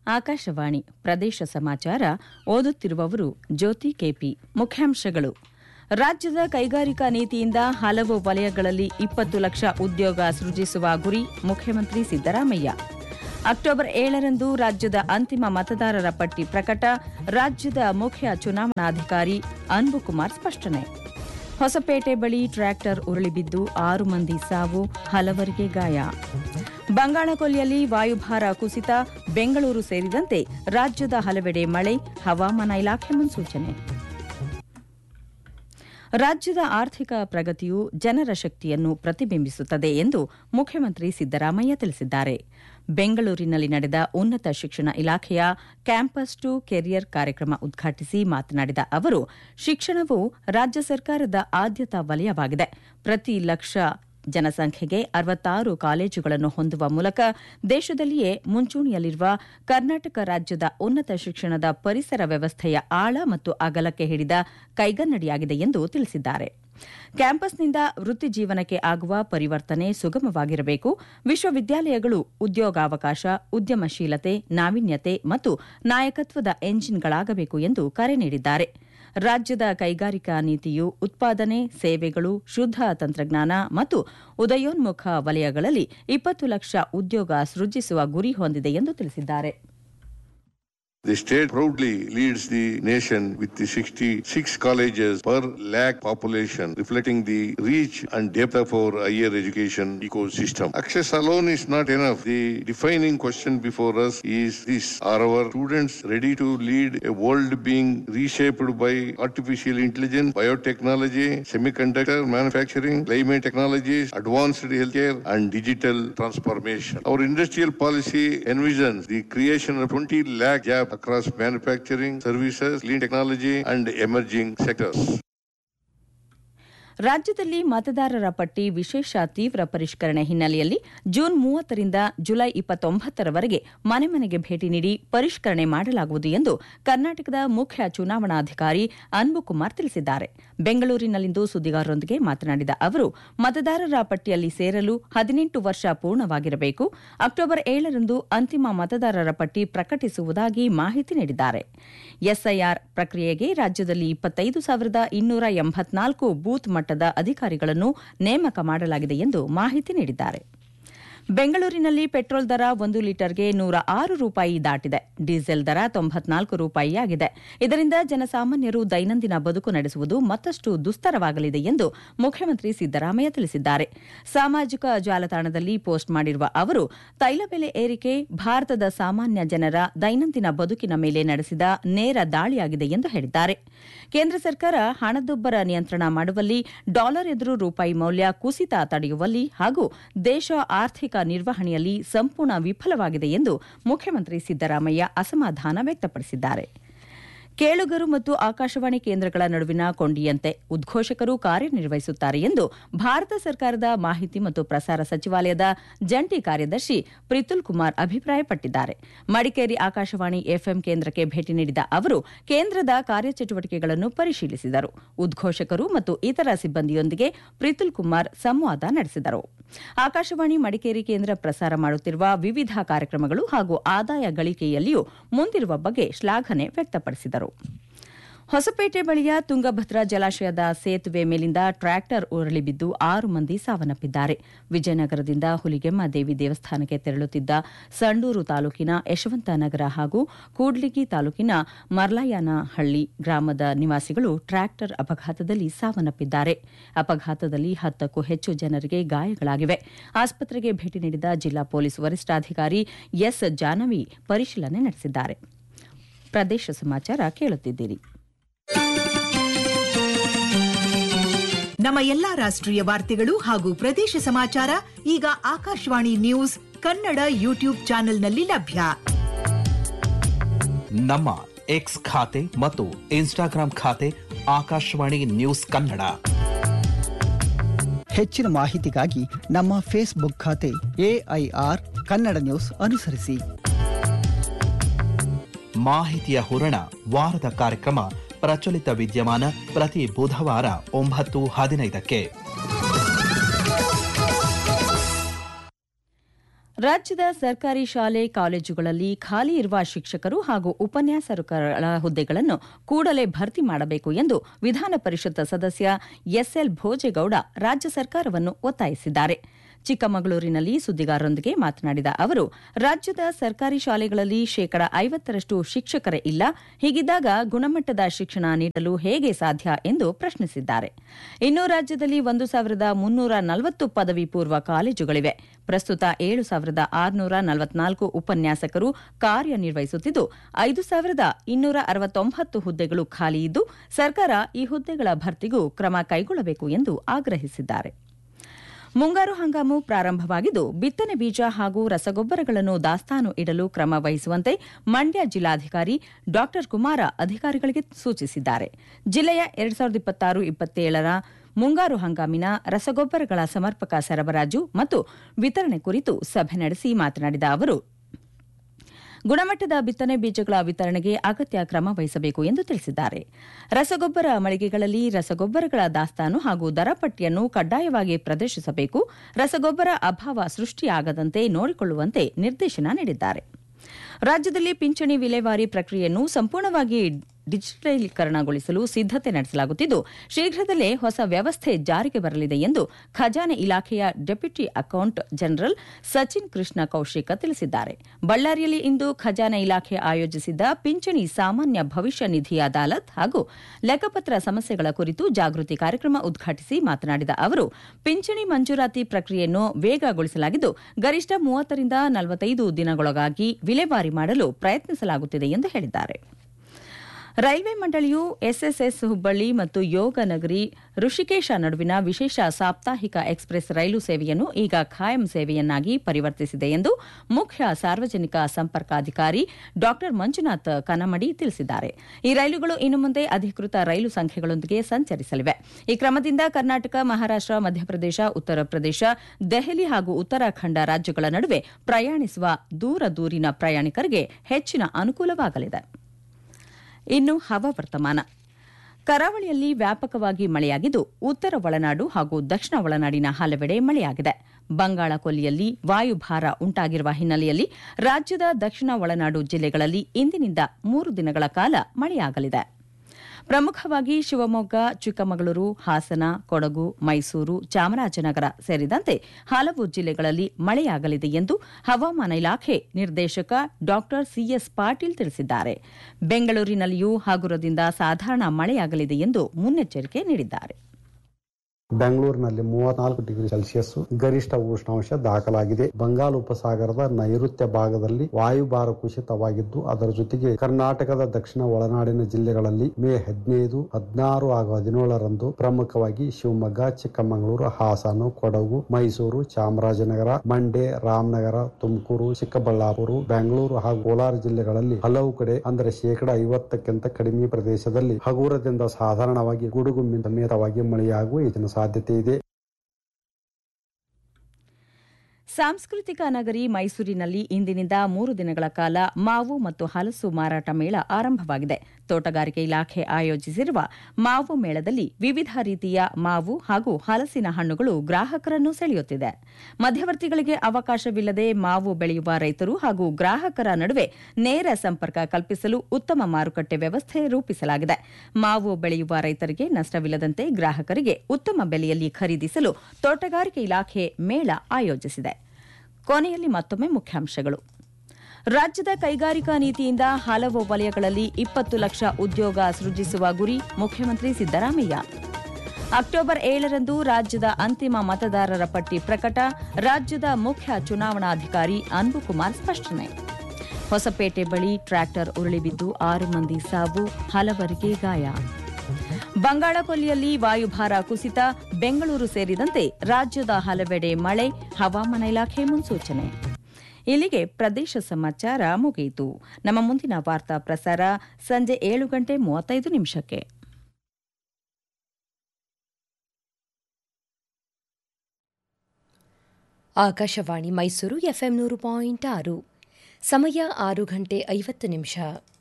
ಆಕಾಶವಾಣಿ ಪ್ರದೇಶ ಸಮಾಚಾರ ಓದುತ್ತಿರುವವರು ಜ್ಯೋತಿ ಕೆಪಿ. ಮುಖ್ಯಾಂಶಗಳು: ರಾಜ್ಯದ ಕೈಗಾರಿಕಾ ನೀತಿಯಿಂದ ಹಲವು ವಲಯಗಳಲ್ಲಿ 20 ಲಕ್ಷ ಉದ್ಯೋಗ ಸೃಜಿಸುವ ಗುರಿ ಮುಖ್ಯಮಂತ್ರಿ ಸಿದ್ದರಾಮಯ್ಯ. ಅಕ್ಟೋಬರ್ 7ರಂದು ರಾಜ್ಯದ ಅಂತಿಮ ಮತದಾರರ ಪಟ್ಟಿ ಪ್ರಕಟ, ರಾಜ್ಯದ ಮುಖ್ಯ ಚುನಾವಣಾಧಿಕಾರಿ ಅನ್ಬುಕುಮಾರ್ ಸ್ಪಷ್ಟನೆ. ಹೊಸಪೇಟೆ ಬಳಿ ಟ್ರ್ಯಾಕ್ಟರ್ ಉರುಳಿಬಿದ್ದು 6 ಮಂದಿ ಸಾವು, ಹಲವರಿಗೆ ಗಾಯ. ಬಂಗಾಳಕೊಲ್ಲಿಯಲ್ಲಿ ವಾಯುಭಾರ ಕುಸಿತ, ಬೆಂಗಳೂರು ಸೇರಿದಂತೆ ರಾಜ್ಯದ ಹಲವೆಡೆ ಮಳೆ, ಹವಾಮಾನ ಇಲಾಖೆ ಮುನ್ಸೂಚನೆ. ರಾಜ್ಯದ ಆರ್ಥಿಕ ಪ್ರಗತಿಯು ಜನರ ಶಕ್ತಿಯನ್ನು ಪ್ರತಿಬಿಂಬಿಸುತ್ತದೆ ಎಂದು ಮುಖ್ಯಮಂತ್ರಿ ಸಿದ್ದರಾಮಯ್ಯ ತಿಳಿಸಿದ್ದಾರೆ. ಬೆಂಗಳೂರಿನಲ್ಲಿ ನಡೆದ ಉನ್ನತ ಶಿಕ್ಷಣ ಇಲಾಖೆಯ ಕ್ಯಾಂಪಸ್ ಟು ಕೆರಿಯರ್ ಕಾರ್ಯಕ್ರಮ ಉದ್ಘಾಟಿಸಿ ಮಾತನಾಡಿದ ಅವರು, ಶಿಕ್ಷಣವು ರಾಜ್ಯ ಸರ್ಕಾರದ ಆದ್ಯತಾ ವಲಯವಾಗಿದೆ. ಪ್ರತಿ ಲಕ್ಷ ಜನಸಂಖ್ಯೆಗೆ 66 ಕಾಲೇಜುಗಳನ್ನು ಹೊಂದುವ ಮೂಲಕ ದೇಶದಲ್ಲಿಯೇ ಮುಂಚೂಣಿಯಲ್ಲಿರುವ ಕರ್ನಾಟಕ ರಾಜ್ಯದ ಉನ್ನತ ಶಿಕ್ಷಣದ ಪರಿಸರ ವ್ಯವಸ್ಥೆಯ ಆಳ ಮತ್ತು ಅಗಲಕ್ಕೆ ಹಿಡಿದ ಕೈಗನ್ನಡಿಯಾಗಿದೆ ಎಂದು ತಿಳಿಸಿದ್ದಾರೆ. ಕ್ಯಾಂಪಸ್ನಿಂದ ವೃತ್ತಿ ಜೀವನಕ್ಕೆ ಆಗುವ ಪರಿವರ್ತನೆ ಸುಗಮವಾಗಿರಬೇಕು. ವಿಶ್ವವಿದ್ಯಾಲಯಗಳು ಉದ್ಯೋಗಾವಕಾಶ, ಉದ್ಯಮಶೀಲತೆ, ನಾವೀನ್ಯತೆ ಮತ್ತು ನಾಯಕತ್ವದ ಎಂಜಿನ್ಗಳಾಗಬೇಕು ಎಂದು ಕರೆ ನೀಡಿದ್ದಾರೆ. ರಾಜ್ಯದ ಕೈಗಾರಿಕಾ ನೀತಿಯು ಉತ್ಪಾದನೆ, ಸೇವೆಗಳು, ಶುದ್ಧ ತಂತ್ರಜ್ಞಾನ ಮತ್ತು ಉದಯೋನ್ಮುಖ ವಲಯಗಳಲ್ಲಿ 20 ಲಕ್ಷ ಉದ್ಯೋಗ ಸೃಜಿಸುವ ಗುರಿ ಹೊಂದಿದೆ ಎಂದು ತಿಳಿಸಿದ್ದಾರೆ. The state proudly leads the nation with the 66 colleges per lakh population, reflecting the reach and depth of our higher education ecosystem. Access alone is not enough. The defining question before us is this: are our students ready to lead a world being reshaped by artificial intelligence, biotechnology, semiconductor manufacturing, climate technologies, advanced healthcare, and digital transformation? Our industrial policy envisions the creation of 20 lakh jobs across manufacturing, services, clean technology, and emerging sectors. ರಾಜ್ಯದಲ್ಲಿ ಮತದಾರರ ಪಟ್ಟಿ ವಿಶೇಷ ತೀವ್ರ ಪರಿಷ್ಕರಣೆ ಹಿನ್ನೆಲೆಯಲ್ಲಿ June 30ರಿಂದ July 29ರವರೆಗೆ ಮನೆ ಮನೆಗೆ ಭೇಟಿ ನೀಡಿ ಪರಿಷ್ಕರಣೆ ಮಾಡಲಾಗುವುದು ಎಂದು ಕರ್ನಾಟಕದ ಮುಖ್ಯ ಚುನಾವಣಾಧಿಕಾರಿ ಅನ್ಬುಕುಮಾರ್ ತಿಳಿಸಿದ್ದಾರೆ. ಬೆಂಗಳೂರಿನಲ್ಲಿಂದು ಸುದ್ದಿಗಾರರೊಂದಿಗೆ ಮಾತನಾಡಿದ ಅವರು, ಮತದಾರರ ಪಟ್ಟಿಯಲ್ಲಿ ಸೇರಲು 18 ವರ್ಷ ಪೂರ್ಣವಾಗಿರಬೇಕು. ಅಕ್ಟೋಬರ್ 7ರಂದು ಅಂತಿಮ ಮತದಾರರ ಪಟ್ಟಿ ಪ್ರಕಟಿಸುವುದಾಗಿ ಮಾಹಿತಿ ನೀಡಿದ್ದಾರೆ. ಎಸ್ಐಆರ್ ಪ್ರಕ್ರಿಯೆಗೆ ರಾಜ್ಯದಲ್ಲಿ 25,284 ಬೂತ್ ಮಟ್ಟದ ಅಧಿಕಾರಿಗಳನ್ನು ನೇಮಕ ಮಾಡಲಾಗಿದೆ ಎಂದು ಮಾಹಿತಿ ನೀಡಿದ್ದಾರೆ. ಬೆಂಗಳೂರಿನಲ್ಲಿ ಪೆಟ್ರೋಲ್ ದರ 1 ಲೀಟರ್ಗೆ 106 ರೂಪಾಯಿ ದಾಟಿದೆ. ಡೀಸೆಲ್ ದರ 94 ರೂಪಾಯಿಯಾಗಿದೆ. ಇದರಿಂದ ಜನಸಾಮಾನ್ಯರು ದೈನಂದಿನ ಬದುಕು ನಡೆಸುವುದು ಮತ್ತಷ್ಟು ದುಸ್ತರವಾಗಲಿದೆ ಎಂದು ಮುಖ್ಯಮಂತ್ರಿ ಸಿದ್ದರಾಮಯ್ಯ ತಿಳಿಸಿದ್ದಾರೆ. ಸಾಮಾಜಿಕ ಜಾಲತಾಣದಲ್ಲಿ ಪೋಸ್ಟ್ ಮಾಡಿರುವ ಅವರು, ತೈಲ ಬೆಲೆ ಏರಿಕೆ ಭಾರತದ ಸಾಮಾನ್ಯ ಜನರ ದೈನಂದಿನ ಬದುಕಿನ ಮೇಲೆ ನಡೆಸಿದ ನೇರ ದಾಳಿಯಾಗಿದೆ ಎಂದು ಹೇಳಿದ್ದಾರೆ. ಕೇಂದ್ರ ಸರ್ಕಾರ ಹಣದುಬ್ಬರ ನಿಯಂತ್ರಣ ಮಾಡುವಲ್ಲಿ, ಡಾಲರ್ ಎದುರು ರೂಪಾಯಿ ಮೌಲ್ಯ ಕುಸಿತ ತಡೆಯುವಲ್ಲಿ ಹಾಗೂ ದೇಶ ಆರ್ಥಿಕ ನಿರ್ವಹಣೆಯಲ್ಲಿ ಸಂಪೂರ್ಣ ವಿಫಲವಾಗಿದೆ ಎಂದು ಮುಖ್ಯಮಂತ್ರಿ ಸಿದ್ದರಾಮಯ್ಯ ಅಸಮಾಧಾನ ವ್ಯಕ್ತಪಡಿಸಿದ್ದಾರೆ. ಕೇಳುಗರು ಮತ್ತು ಆಕಾಶವಾಣಿ ಕೇಂದ್ರಗಳ ನಡುವಿನ ಕೊಂಡಿಯಂತೆ ಉದ್ಘೋಷಕರು ಕಾರ್ಯನಿರ್ವಹಿಸುತ್ತಾರೆ ಎಂದು ಭಾರತ ಸರ್ಕಾರದ ಮಾಹಿತಿ ಮತ್ತು ಪ್ರಸಾರ ಸಚಿವಾಲಯದ ಜಂಟಿ ಕಾರ್ಯದರ್ಶಿ ಪ್ರಿತುಲ್ ಕುಮಾರ್ ಅಭಿಪ್ರಾಯಪಟ್ಟಿದ್ದಾರೆ. ಮಡಿಕೇರಿ ಆಕಾಶವಾಣಿ ಎಫ್ಎಂ ಕೇಂದ್ರಕ್ಕೆ ಭೇಟಿ ನೀಡಿದ ಅವರು ಕೇಂದ್ರದ ಕಾರ್ಯಚಟುವಟಿಕೆಗಳನ್ನು ಪರಿಶೀಲಿಸಿದರು. ಉದ್ಘೋಷಕರು ಮತ್ತು ಇತರ ಸಿಬ್ಬಂದಿಯೊಂದಿಗೆ ಪ್ರಿತುಲ್ ಕುಮಾರ್ ಸಂವಾದ ನಡೆಸಿದರು. ಆಕಾಶವಾಣಿ ಮಡಿಕೇರಿ ಕೇಂದ್ರ ಪ್ರಸಾರ ಮಾಡುತ್ತಿರುವ ವಿವಿಧ ಕಾರ್ಯಕ್ರಮಗಳು ಹಾಗೂ ಆದಾಯ ಗಳಿಕೆಯಲ್ಲಿಯೂ ಮುಂದಿರುವ ಬಗ್ಗೆ ಶ್ಲಾಘನೆ ವ್ಯಕ್ತಪಡಿಸಿದರು. ಹೊಸಪೇಟೆ ಬಳಿಯ ತುಂಗಭದ್ರಾ ಜಲಾಶಯದ ಸೇತುವೆ ಮೇಲಿಂದ ಟ್ರ್ಯಾಕ್ಟರ್ ಉರುಳಿಬಿದ್ದು 6 ಮಂದಿ ಸಾವನ್ನಪ್ಪಿದ್ದಾರೆ. ವಿಜಯನಗರದಿಂದ ಹುಲಿಗೆಮ್ಮ ದೇವಿ ದೇವಸ್ಥಾನಕ್ಕೆ ತೆರಳುತ್ತಿದ್ದ ಸಂಡೂರು ತಾಲೂಕಿನ ಯಶವಂತನಗರ ಹಾಗೂ ಕೂಡ್ಲಿಗಿ ತಾಲೂಕಿನ ಮರ್ಲಾಯನಹಳ್ಳಿ ಗ್ರಾಮದ ನಿವಾಸಿಗಳು ಟ್ರ್ಯಾಕ್ಟರ್ ಅಪಘಾತದಲ್ಲಿ ಸಾವನ್ನಪ್ಪಿದ್ದಾರೆ. ಅಪಘಾತದಲ್ಲಿ 10ಕ್ಕೂ ಹೆಚ್ಚು ಜನರಿಗೆ ಗಾಯಗಳಾಗಿವೆ. ಆಸ್ಪತ್ರೆಗೆ ಭೇಟಿ ನೀಡಿದ ಜಿಲ್ಲಾ ಪೊಲೀಸ್ ವರಿಷ್ಠಾಧಿಕಾರಿ ಎಸ್ ಜಾನವಿ ಪರಿಶೀಲನೆ ನಡೆಸಿದ್ದಾರೆ. ಪ್ರದೇಶ ಸಮಾಚಾರ ಕೇಳುತ್ತಿದ್ದೀರಿ. ನಮ್ಮ ಎಲ್ಲಾ ರಾಷ್ಟ್ರೀಯ ವಾರ್ತೆಗಳು ಹಾಗೂ ಪ್ರದೇಶ ಸಮಾಚಾರ ಈಗ ಆಕಾಶವಾಣಿ ನ್ಯೂಸ್ ಕನ್ನಡ ಯೂಟ್ಯೂಬ್ ಚಾನೆಲ್ನಲ್ಲಿ ಲಭ್ಯ. ನಮ್ಮ ಎಕ್ಸ್ ಖಾತೆ ಮತ್ತು ಇನ್ಸ್ಟಾಗ್ರಾಂ ಖಾತೆ ಆಕಾಶವಾಣಿ ನ್ಯೂಸ್ ಕನ್ನಡ. ಹೆಚ್ಚಿನ ಮಾಹಿತಿಗಾಗಿ ನಮ್ಮ ಫೇಸ್ಬುಕ್ ಖಾತೆ AIR ಕನ್ನಡ ನ್ಯೂಸ್ ಅನುಸರಿಸಿ. ಮಾಹಿತಿಯ ಹೂರಣ ವಾರದ ಕಾರ್ಯಕ್ರಮ ಪ್ರಚಲಿತ ವಿದ್ಯಮಾನ ಪ್ರತಿ ಬುಧವಾರ 9:15. ರಾಜ್ಯ ರಾಜ್ಯದ ಸರ್ಕಾರಿ ಶಾಲೆ ಕಾಲೇಜುಗಳಲ್ಲಿ ಖಾಲಿ ಇರುವ ಶಿಕ್ಷಕರು ಹಾಗೂ ಉಪನ್ಯಾಸಕರ ಹುದ್ದೆಗಳನ್ನು ಕೂಡಲೇ ಭರ್ತಿ ಮಾಡಬೇಕು ಎಂದು ವಿಧಾನ ಪರಿಷತ್ ಸದಸ್ಯ ಎಸ್ಎಲ್ ಭೋಜೇಗೌಡ ರಾಜ್ಯ ಸರ್ಕಾರವನ್ನು ಒತ್ತಾಯಿಸಿದ್ದಾರೆ. ಚಿಕ್ಕಮಗಳೂರಿನಲ್ಲಿ ಸುದ್ದಿಗಾರರೊಂದಿಗೆ ಮಾತನಾಡಿದ ಅವರು, ರಾಜ್ಯದ ಸರ್ಕಾರಿ ಶಾಲೆಗಳಲ್ಲಿ 50% ಶಿಕ್ಷಕರೇ ಇಲ್ಲ. ಹೀಗಿದ್ದಾಗ ಗುಣಮಟ್ಟದ ಶಿಕ್ಷಣ ನೀಡಲು ಹೇಗೆ ಸಾಧ್ಯ ಎಂದು ಪ್ರಶ್ನಿಸಿದ್ದಾರೆ. ಇನ್ನು ರಾಜ್ಯದಲ್ಲಿ 1340 ಪದವಿ ಪೂರ್ವ ಕಾಲೇಜುಗಳಿವೆ. ಪ್ರಸ್ತುತ 7644 ಉಪನ್ಯಾಸಕರು ಕಾರ್ಯನಿರ್ವಹಿಸುತ್ತಿದ್ದು 5269 ಹುದ್ದೆಗಳು ಖಾಲಿ ಇದ್ದು, ಸರ್ಕಾರ ಈ ಹುದ್ದೆಗಳ ಭರ್ತಿಗೂ ಕ್ರಮ ಕೈಗೊಳ್ಳಬೇಕು ಎಂದು ಆಗ್ರಹಿಸಿದ್ದಾರೆ. ಮುಂಗಾರು ಹಂಗಾಮು ಪ್ರಾರಂಭವಾಗಿದ್ದು, ಬಿತ್ತನೆ ಬೀಜ ಹಾಗೂ ರಸಗೊಬ್ಬರಗಳನ್ನು ದಾಸ್ತಾನು ಇಡಲು ಕ್ರಮ ವಹಿಸುವಂತೆ ಮಂಡ್ಯ ಜಿಲ್ಲಾಧಿಕಾರಿ ಡಾ ಕುಮಾರ ಅಧಿಕಾರಿಗಳಿಗೆ ಸೂಚಿಸಿದ್ದಾರೆ. ಜಿಲ್ಲೆಯ 2026-27 ಮುಂಗಾರು ಹಂಗಾಮಿನ ರಸಗೊಬ್ಬರಗಳ ಸಮರ್ಪಕ ಸರಬರಾಜು ಮತ್ತು ವಿತರಣೆ ಕುರಿತು ಸಭೆ ನಡೆಸಿ ಮಾತನಾಡಿದ ಅವರು, ಗುಣಮಟ್ಟದ ಬಿತ್ತನೆ ಬೀಜಗಳ ವಿತರಣೆಗೆ ಅಗತ್ಯ ಕ್ರಮ ವಹಿಸಬೇಕು ಎಂದು ತಿಳಿಸಿದ್ದಾರೆ. ರಸಗೊಬ್ಬರ ಮಳಿಗೆಗಳಲ್ಲಿ ರಸಗೊಬ್ಬರಗಳ ದಾಸ್ತಾನು ಹಾಗೂ ದರ ಪಟ್ಟಿಯನ್ನು ಕಡ್ಡಾಯವಾಗಿ ಪ್ರದರ್ಶಿಸಬೇಕು. ರಸಗೊಬ್ಬರ ಅಭಾವ ಸೃಷ್ಟಿಯಾಗದಂತೆ ನೋಡಿಕೊಳ್ಳುವಂತೆ ನಿರ್ದೇಶನ ನೀಡಿದ್ದಾರೆ. ರಾಜ್ಯದಲ್ಲಿ ಪಿಂಚಣಿ ವಿಲೇವಾರಿ ಪ್ರಕ್ರಿಯೆಯನ್ನು ಸಂಪೂರ್ಣವಾಗಿ ಡಿಜಿಟಲೀಕರಣಗೊಳಿಸಲು ಸಿದ್ದತೆ ನಡೆಸಲಾಗುತ್ತಿದ್ದು, ಶೀಘ್ರದಲ್ಲೇ ಹೊಸ ವ್ಯವಸ್ಥೆ ಜಾರಿಗೆ ಬರಲಿದೆ ಎಂದು ಖಜಾನೆ ಇಲಾಖೆಯ deputy account general Sachin Krishna Kaushika ತಿಳಿಸಿದ್ದಾರೆ. ಬಳ್ಳಾರಿಯಲ್ಲಿ ಇಂದು ಖಜಾನೆ ಇಲಾಖೆ ಆಯೋಜಿಸಿದ್ದ ಪಿಂಚಣಿ ಸಾಮಾನ್ಯ ಭವಿಷ್ಯ ನಿಧಿ ಅದಾಲತ್ ಹಾಗೂ ಲೆಕ್ಕಪತ್ರ ಸಮಸ್ಯೆಗಳ ಕುರಿತು ಜಾಗೃತಿ ಕಾರ್ಯಕ್ರಮ ಉದ್ಘಾಟಿಸಿ ಮಾತನಾಡಿದ ಅವರು, ಪಿಂಚಣಿ ಮಂಜೂರಾತಿ ಪ್ರಕ್ರಿಯೆಯನ್ನು ವೇಗಗೊಳಿಸಲಾಗಿದ್ದು, ಗರಿಷ್ಠ 30 ರಿಂದ 45 ದಿನಗಳೊಳಗಾಗಿ ವಿಲೇವಾರಿ ಮಾಡಲು ಪ್ರಯತ್ನಿಸಲಾಗುತ್ತಿದೆ ಎಂದು ಹೇಳಿದ್ದಾರೆ. ರೈಲ್ವೆ ಮಂಡಳಿಯು ಎಸ್ಎಸ್ಎಸ್ ಹುಬ್ಬಳ್ಳಿ ಮತ್ತು ಯೋಗ ನಗರಿ ಋಷಿಕೇಶ ನಡುವಿನ ವಿಶೇಷ ಸಾಪ್ತಾಹಿಕ ಎಕ್ಸ್ಪ್ರೆಸ್ ರೈಲು ಸೇವೆಯನ್ನು ಈಗ ಖಾಯಂ ಸೇವೆಯನ್ನಾಗಿ ಪರಿವರ್ತಿಸಿದೆ ಎಂದು ಮುಖ್ಯ ಸಾರ್ವಜನಿಕ ಸಂಪರ್ಕಾಧಿಕಾರಿ ಡಾ ಮಂಜುನಾಥ್ ಕನಮಡಿ ತಿಳಿಸಿದ್ದಾರೆ. ಈ ರೈಲುಗಳು ಇನ್ನು ಮುಂದೆ ಅಧಿಕೃತ ರೈಲು ಸಂಖ್ಯೆಗಳೊಂದಿಗೆ ಸಂಚರಿಸಲಿವೆ. ಈ ಕ್ರಮದಿಂದ ಕರ್ನಾಟಕ, ಮಹಾರಾಷ್ಟ್ರ, ಮಧ್ಯಪ್ರದೇಶ, ಉತ್ತರ ಪ್ರದೇಶ, ದೆಹಲಿ ಹಾಗೂ ಉತ್ತರಾಖಂಡ ರಾಜ್ಯಗಳ ನಡುವೆ ಪ್ರಯಾಣಿಸುವ ದೂರಿನ ಪ್ರಯಾಣಿಕರಿಗೆ ಹೆಚ್ಚಿನ ಅನುಕೂಲವಾಗಲಿದೆ. ಇನ್ನು ಹವಾವರ್ತಮಾನ. ಕರಾವಳಿಯಲ್ಲಿ ವ್ಯಾಪಕವಾಗಿ ಮಳೆಯಾಗಿದ್ದು, ಉತ್ತರ ಒಳನಾಡು ಹಾಗೂ ದಕ್ಷಿಣ ಒಳನಾಡಿನ ಹಲವೆಡೆ ಮಳೆಯಾಗಿದೆ. ಬಂಗಾಳ ಕೊಲ್ಲಿಯಲ್ಲಿ ವಾಯುಭಾರ ಉಂಟಾಗಿರುವ ಹಿನ್ನೆಲೆಯಲ್ಲಿ ರಾಜ್ಯದ ದಕ್ಷಿಣ ಒಳನಾಡು ಜಿಲ್ಲೆಗಳಲ್ಲಿ ಇಂದಿನಿಂದ 3 ದಿನಗಳ ಕಾಲ ಮಳೆಯಾಗಲಿದೆ. ಪ್ರಮುಖವಾಗಿ ಶಿವಮೊಗ್ಗ, ಚಿಕ್ಕಮಗಳೂರು, ಹಾಸನ, ಕೊಡಗು, ಮೈಸೂರು, ಚಾಮರಾಜನಗರ ಸೇರಿದಂತೆ ಹಲವು ಜಿಲ್ಲೆಗಳಲ್ಲಿ ಮಳೆಯಾಗಲಿದೆ ಎಂದು ಹವಾಮಾನ ಇಲಾಖೆ ನಿರ್ದೇಶಕ ಡಾ ಸಿಎಸ್ ಪಾಟೀಲ್ ತಿಳಿಸಿದ್ದಾರೆ. ಬೆಂಗಳೂರಿನಲ್ಲಿಯೂ ಹಗುರದಿಂದ ಸಾಧಾರಣ ಮಳೆಯಾಗಲಿದೆ ಎಂದು ಮುನ್ನೆಚ್ಚರಿಕೆ ನೀಡಿದ್ದಾರೆ. ಬೆಂಗಳೂರಿನಲ್ಲಿ 34 ಡಿಗ್ರಿ ಸೆಲ್ಸಿಯಸ್ ಗರಿಷ್ಠ ಉಷ್ಣಾಂಶ ದಾಖಲಾಗಿದೆ. ಬಂಗಾಳ ಉಪಸಾಗರದ ನೈಋತ್ಯ ಭಾಗದಲ್ಲಿ ವಾಯುಭಾರ ಕುಸಿತವಾಗಿದ್ದು, ಅದರ ಜೊತೆಗೆ ಕರ್ನಾಟಕದ ದಕ್ಷಿಣ ಒಳನಾಡಿನ ಜಿಲ್ಲೆಗಳಲ್ಲಿ ಮೇ 15, 16 ಹಾಗೂ 17ರಂದು ಪ್ರಮುಖವಾಗಿ ಶಿವಮೊಗ್ಗ, ಚಿಕ್ಕಮಗಳೂರು, ಹಾಸನ, ಕೊಡಗು, ಮೈಸೂರು, ಚಾಮರಾಜನಗರ, ಮಂಡ್ಯ, ರಾಮನಗರ, ತುಮಕೂರು, ಚಿಕ್ಕಬಳ್ಳಾಪುರ, ಬೆಂಗಳೂರು ಹಾಗೂ ಕೋಲಾರ ಜಿಲ್ಲೆಗಳಲ್ಲಿ ಹಲವು ಕಡೆ ಅಂದರೆ 50% ಕಡಿಮೆ ಪ್ರದೇಶದಲ್ಲಿ ಹಗುರದಿಂದ ಸಾಧಾರಣವಾಗಿ ಗುಡುಗು ಸಮೇತವಾಗಿ ಮಳೆಯಾಗುವ ಹೆಚ್ಚಿನ ಸಾಧ್ಯತೆ ಇದೆ. ಸಾಂಸ್ಕೃತಿಕ ನಗರಿ ಮೈಸೂರಿನಲ್ಲಿ ಇಂದಿನಿಂದ 3 ದಿನಗಳ ಕಾಲ ಮಾವು ಮತ್ತು ಹಲಸು ಮಾರಾಟ ಮೇಳ ಆರಂಭವಾಗಿದೆ. ತೋಟಗಾರಿಕೆ ಇಲಾಖೆ ಆಯೋಜಿಸಿರುವ ಮಾವು ಮೇಳದಲ್ಲಿ ವಿವಿಧ ರೀತಿಯ ಮಾವು ಹಾಗೂ ಹಲಸಿನ ಹಣ್ಣುಗಳು ಗ್ರಾಹಕರನ್ನು ಸೆಳೆಯುತ್ತಿದೆ. ಮಧ್ಯವರ್ತಿಗಳಿಗೆ ಅವಕಾಶವಿಲ್ಲದೆ ಮಾವು ಬೆಳೆಯುವ ರೈತರು ಹಾಗೂ ಗ್ರಾಹಕರ ನಡುವೆ ನೇರ ಸಂಪರ್ಕ ಕಲ್ಪಿಸಲು ಉತ್ತಮ ಮಾರುಕಟ್ಟೆ ವ್ಯವಸ್ಥೆ ರೂಪಿಸಲಾಗಿದೆ. ಮಾವು ಬೆಳೆಯುವ ರೈತರಿಗೆ ನಷ್ಟವಿಲ್ಲದಂತೆ ಗ್ರಾಹಕರಿಗೆ ಉತ್ತಮ ಬೆಲೆಯಲ್ಲಿ ಖರೀದಿಸಲು ತೋಟಗಾರಿಕೆ ಇಲಾಖೆ ಮೇಳ ಆಯೋಜಿಸಿದೆ. ಕೊನೆಯಲ್ಲಿ ಮತ್ತೊಮ್ಮೆ ಮುಖ್ಯಾಂಶಗಳು. ರಾಜ್ಯದ ಕೈಗಾರಿಕಾ ನೀತಿಯಿಂದ ಹಲವು ವಲಯಗಳಲ್ಲಿ 20 ಲಕ್ಷ ಉದ್ಯೋಗ ಸೃಜಿಸುವ ಗುರಿ ಮುಖ್ಯಮಂತ್ರಿ ಸಿದ್ದರಾಮಯ್ಯ. ಅಕ್ಟೋಬರ್ 7ರಂದು ರಾಜ್ಯದ ಅಂತಿಮ ಮತದಾರರ ಪಟ್ಟಿ ಪ್ರಕಟ, ರಾಜ್ಯದ ಮುಖ್ಯ ಚುನಾವಣಾಧಿಕಾರಿ ಅನ್ಬುಕುಮಾರ್ ಸ್ಪಷ್ಟನೆ. ಹೊಸಪೇಟೆ ಬಳಿ ಟ್ರ್ಯಾಕ್ಟರ್ ಉರುಳಿ ಬಿದ್ದು 6 ಮಂದಿ ಸಾವು, ಹಲವರಿಗೆ ಗಾಯ. ಬಂಗಾಳ ಕೊಲ್ಲಿಯಲ್ಲಿ ವಾಯುಭಾರ ಕುಸಿತ, ಬೆಂಗಳೂರು ಸೇರಿದಂತೆ ರಾಜ್ಯದ ಹಲವೆಡೆ ಮಳೆ, ಹವಾಮಾನ ಇಲಾಖೆ ಮುನ್ಸೂಚನೆ. ಇಲ್ಲಿಗೆ ಪ್ರದೇಶ ಸಮಾಚಾರ ಮುಗಿಯಿತು. ನಮ್ಮ ಮುಂದಿನ ವಾರ್ತಾ ಪ್ರಸಾರ ಸಂಜೆ 7:35. ಆಕಾಶವಾಣಿ ಮೈಸೂರು FM 100.6. ಸಮಯ 6:50.